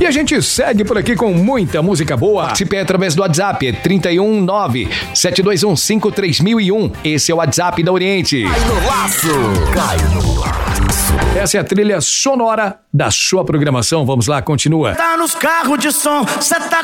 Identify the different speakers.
Speaker 1: E a gente segue por aqui com muita música boa. Participe através do WhatsApp, 319-721-53001. Esse é o WhatsApp da Oriente.
Speaker 2: Cai no laço. Cai no laço.
Speaker 1: Essa é a trilha sonora da sua programação. Vamos lá, continua.
Speaker 3: Tá nos carros de som, cê tá